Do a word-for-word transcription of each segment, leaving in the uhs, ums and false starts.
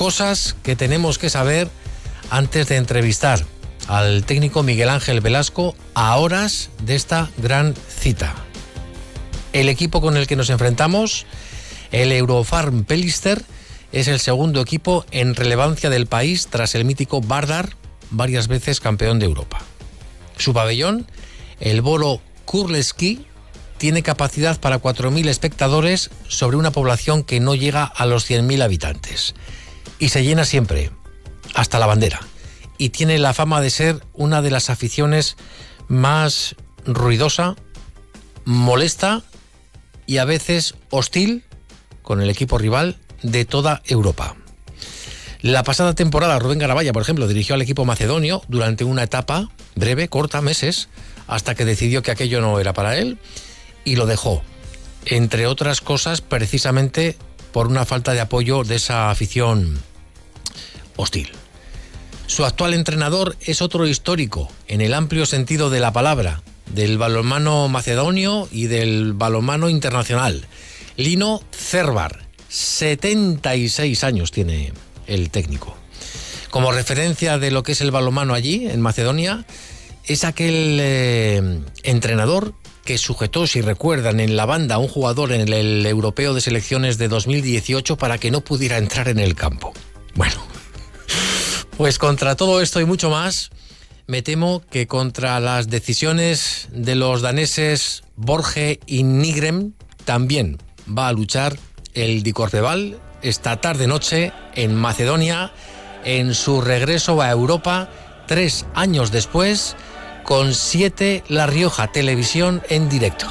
cosas que tenemos que saber antes de entrevistar al técnico Miguel Ángel Velasco a horas de esta gran cita. El equipo con el que nos enfrentamos, el Eurofarm Pelister, es el segundo equipo en relevancia del país tras el mítico Vardar, varias veces campeón de Europa. Su pabellón, el Bolo Kurleski, tiene capacidad para cuatro mil espectadores sobre una población que no llega a los cien mil habitantes. Y se llena siempre, hasta la bandera. Y tiene la fama de ser una de las aficiones más ruidosa, molesta y a veces hostil con el equipo rival de toda Europa. La pasada temporada Rubén Garabaya, por ejemplo, dirigió al equipo macedonio durante una etapa breve, corta, meses, hasta que decidió que aquello no era para él y lo dejó, entre otras cosas precisamente por una falta de apoyo de esa afición hostil. Su actual entrenador es otro histórico, en el amplio sentido de la palabra, del balonmano macedonio y del balonmano internacional. Lino Cervar, setenta y seis años tiene el técnico. Como referencia de lo que es el balonmano allí, en Macedonia, es aquel eh, entrenador que sujetó, si recuerdan, en la banda a un jugador en el, el Europeo de Selecciones de dos mil dieciocho para que no pudiera entrar en el campo. Bueno, pues contra todo esto y mucho más, me temo que contra las decisiones de los daneses Borge y Nygren también va a luchar el Dikorpeval esta tarde-noche en Macedonia, en su regreso a Europa, tres años después, con siete La Rioja Televisión en directo.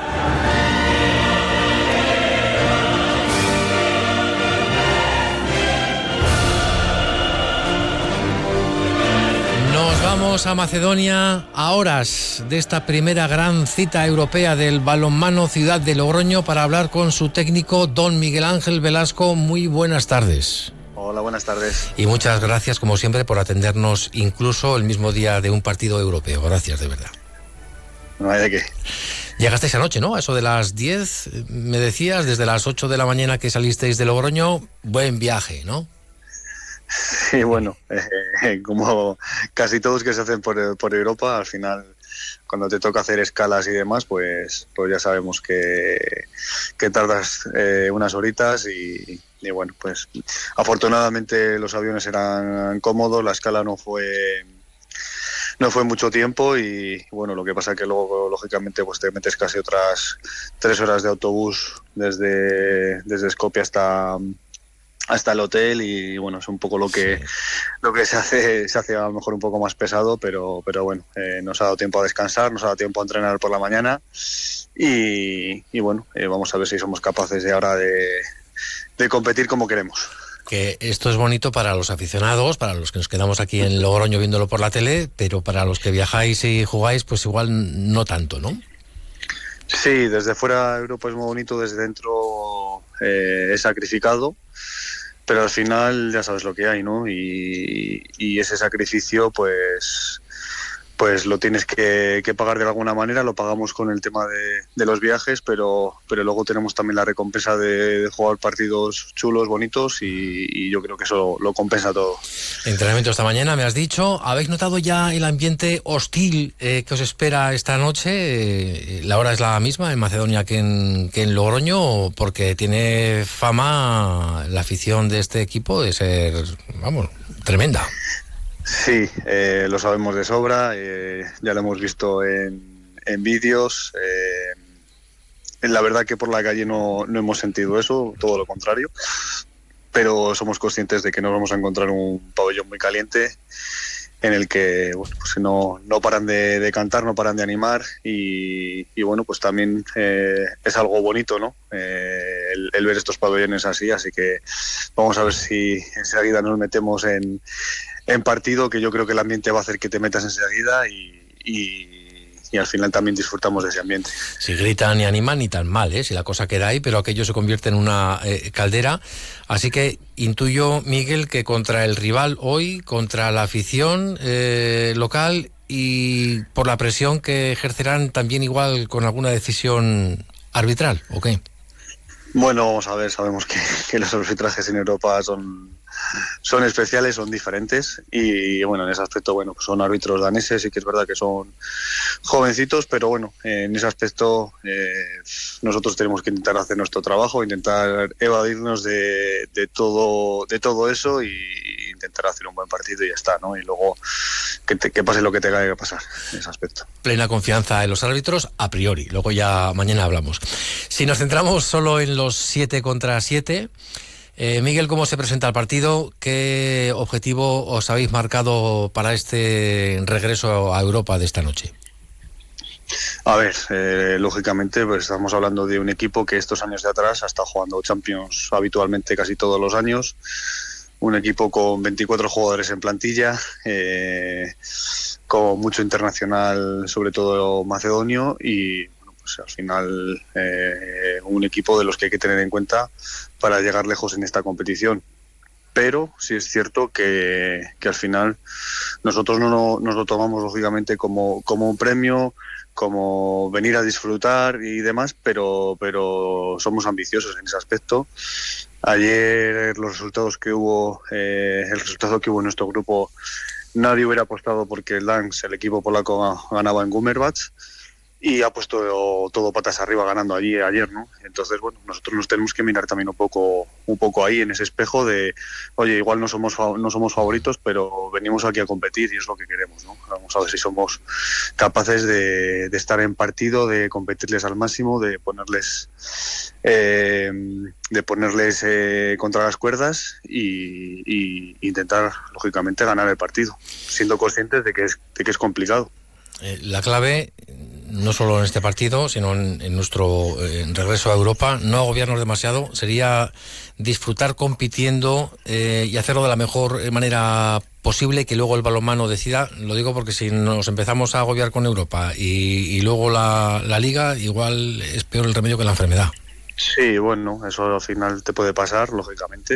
Vamos a Macedonia a horas de esta primera gran cita europea del balonmano Ciudad de Logroño para hablar con su técnico, don Miguel Ángel Velasco. Muy buenas tardes. Hola, buenas tardes. Y muchas gracias, como siempre, por atendernos incluso el mismo día de un partido europeo. Gracias, de verdad. No hay de qué. Llegasteis anoche, ¿no? A eso de las diez, me decías, desde las ocho de la mañana que salisteis de Logroño. Buen viaje, ¿no? Sí, bueno, eh, como casi todos que se hacen por, por Europa, al final, cuando te toca hacer escalas y demás, pues, pues ya sabemos que, que tardas eh, unas horitas y, y bueno, pues afortunadamente los aviones eran cómodos, la escala no fue no fue mucho tiempo y bueno, lo que pasa que luego lógicamente pues te metes casi otras tres horas de autobús desde, desde Skopje hasta hasta el hotel y bueno, es un poco lo que sí. lo que se hace se hace a lo mejor un poco más pesado, pero pero bueno, eh, nos ha dado tiempo a descansar, nos ha dado tiempo a entrenar por la mañana y, y bueno, eh, vamos a ver si somos capaces de ahora de, de competir como queremos. Que esto es bonito para los aficionados, para los que nos quedamos aquí en Logroño viéndolo por la tele, pero para los que viajáis y jugáis, pues igual no tanto, ¿no? Sí, desde fuera Europa es muy bonito, desde dentro eh, es sacrificado, pero al final ya sabes lo que hay, ¿no? Y, y ese sacrificio, pues, pues lo tienes que, que pagar de alguna manera. Lo pagamos con el tema de, de los viajes, pero, pero luego tenemos también la recompensa de, de jugar partidos chulos, bonitos, y, y yo creo que eso lo compensa todo. Entrenamiento esta mañana, me has dicho. ¿Habéis notado ya el ambiente hostil eh, que os espera esta noche? Eh, la hora es la misma en Macedonia que en, que en Logroño, porque tiene fama la afición de este equipo de ser, vamos, tremenda. Sí, eh, lo sabemos de sobra, eh, ya lo hemos visto en, en vídeos. Eh, la verdad que por la calle no, no hemos sentido eso, todo lo contrario. Pero somos conscientes de que nos vamos a encontrar un pabellón muy caliente en el que bueno, pues no, no paran de, de cantar, no paran de animar y, y bueno, pues también eh, es algo bonito, ¿no? Eh, el, el ver estos pabellones así, así que vamos a ver si enseguida nos metemos en, en partido, que yo creo que el ambiente va a hacer que te metas enseguida y, y y al final también disfrutamos de ese ambiente. Si gritan y animan, ni tan mal, ¿eh? Si la cosa queda ahí, pero aquello se convierte en una eh, caldera. Así que intuyo, Miguel, que contra el rival hoy, contra la afición eh, local y por la presión que ejercerán también igual con alguna decisión arbitral, ¿o qué? Bueno, vamos a ver, sabemos que, que los arbitrajes en Europa son, son especiales, son diferentes y bueno, en ese aspecto, bueno, pues son árbitros daneses y que es verdad que son jovencitos, pero bueno, en ese aspecto eh, nosotros tenemos que intentar hacer nuestro trabajo, intentar evadirnos de, de todo de todo eso y intentar hacer un buen partido y ya está, ¿no? Y luego que, te, que pase lo que tenga que pasar en ese aspecto. Plena confianza en los árbitros a priori, luego ya mañana hablamos. Si nos centramos solo en los siete contra siete, eh, Miguel, ¿cómo se presenta el partido? ¿Qué objetivo os habéis marcado para este regreso a Europa de esta noche? A ver, eh, lógicamente pues estamos hablando de un equipo que estos años de atrás ha estado jugando Champions habitualmente casi todos los años, un equipo con veinticuatro jugadores en plantilla, eh, con mucho internacional, sobre todo macedonio, y bueno, pues al final eh, un equipo de los que hay que tener en cuenta para llegar lejos en esta competición. Pero sí es cierto que, que al final nosotros no, no nos lo tomamos lógicamente como, como un premio, como venir a disfrutar y demás, pero, pero somos ambiciosos en ese aspecto. Ayer los resultados que hubo, eh, el resultado que hubo en nuestro grupo, nadie hubiera apostado porque el Lens, el equipo polaco, ganaba en Gummerbach y ha puesto todo patas arriba ganando allí ayer, ¿no? Entonces, bueno, nosotros nos tenemos que mirar también un poco un poco ahí en ese espejo de, oye, igual no somos no somos favoritos, pero venimos aquí a competir y es lo que queremos, ¿no? Vamos a ver si somos capaces de, de estar en partido, de competirles al máximo, de ponerles eh, de ponerles eh, contra las cuerdas y, y intentar, lógicamente, ganar el partido, siendo conscientes de que es, de que es complicado. Eh, la clave, no solo en este partido, sino en, en nuestro eh, regreso a Europa, no agobiarnos demasiado, sería disfrutar compitiendo eh, y hacerlo de la mejor manera posible, que luego el balonmano decida. Lo digo porque si nos empezamos a agobiar con Europa y, y luego la, la Liga, igual es peor el remedio que la enfermedad. Sí, bueno, eso al final te puede pasar, lógicamente.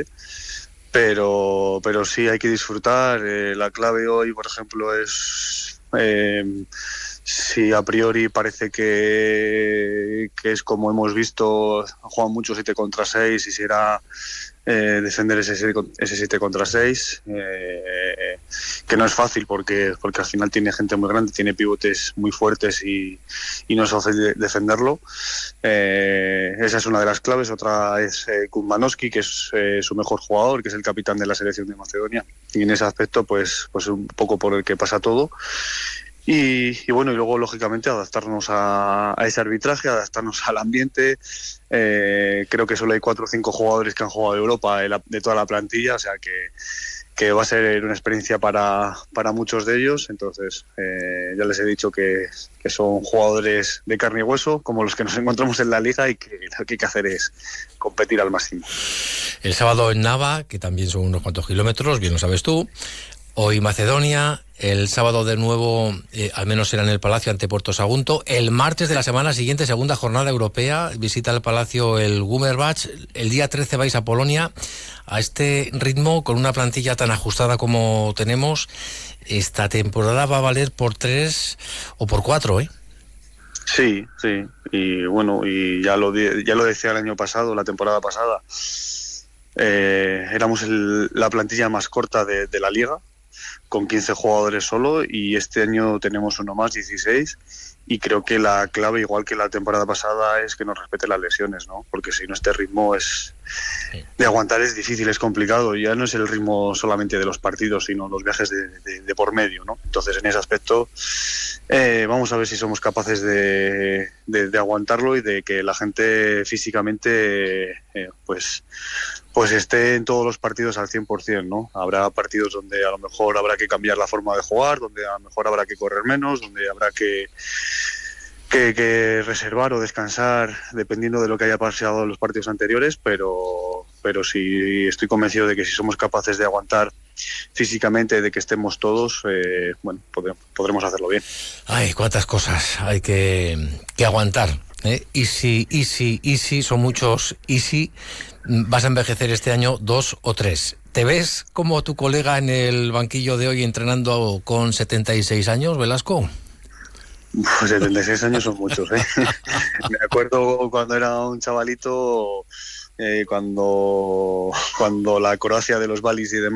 Pero, pero sí hay que disfrutar. Eh, la clave hoy, por ejemplo, es... Eh, si a priori parece que, que es como hemos visto, juegan mucho siete contra seis y si era eh, defender ese siete contra seis, eh, que no es fácil porque, porque al final tiene gente muy grande, tiene pivotes muy fuertes y, y no es fácil defenderlo. Eh, esa es una de las claves. Otra es eh, Kuzmanowski, que es eh, su mejor jugador, que es el capitán de la selección de Macedonia, y en ese aspecto pues, pues un poco por el que pasa todo. Y, y bueno, y luego lógicamente adaptarnos a, a ese arbitraje, adaptarnos al ambiente. Eh, creo que solo hay cuatro o cinco jugadores que han jugado de Europa de, la, de toda la plantilla, o sea que, que va a ser una experiencia para, para muchos de ellos. Entonces eh, ya les he dicho que, que son jugadores de carne y hueso, como los que nos encontramos en la Liga, y que lo que hay que hacer es competir al máximo. El sábado en Nava, que también son unos cuantos kilómetros, bien lo sabes tú. Hoy Macedonia, el sábado de nuevo, eh, al menos será en el Palacio ante Puerto Sagunto. El martes de la semana siguiente, segunda jornada europea, visita el Palacio el Gummerbach. El día trece vais a Polonia. A este ritmo, con una plantilla tan ajustada como tenemos, esta temporada va a valer por tres o por cuatro, ¿eh? Sí, sí. Y bueno, y ya lo, ya lo decía el año pasado, la temporada pasada. Eh, éramos el, la plantilla más corta de, de la Liga, con quince jugadores solo, y este año tenemos uno más, dieciséis, y creo que la clave, igual que la temporada pasada, es que nos respete las lesiones, ¿no? Porque si no, este ritmo es de aguantar es difícil, es complicado. Ya no es el ritmo solamente de los partidos, sino los viajes de, de, de por medio, ¿no? Entonces, en ese aspecto, eh, vamos a ver si somos capaces de, de, de aguantarlo y de que la gente físicamente, eh, pues... pues esté en todos los partidos al cien por ciento, ¿no? Habrá partidos donde a lo mejor habrá que cambiar la forma de jugar, donde a lo mejor habrá que correr menos, donde habrá que, que, que reservar o descansar, dependiendo de lo que haya pasado en los partidos anteriores, pero, pero sí estoy convencido de que si somos capaces de aguantar físicamente, de que estemos todos, eh, bueno, podremos, podremos hacerlo bien. Ay, cuántas cosas hay que, que aguantar. ¿eh? Easy, easy, easy, son muchos easy. Vas a envejecer este año dos o tres. ¿Te ves como tu colega en el banquillo de hoy entrenando con setenta y seis años, Velasco? Pues setenta y seis años son muchos, ¿eh? Me acuerdo cuando era un chavalito, eh, cuando, cuando la Croacia de los Balis y demás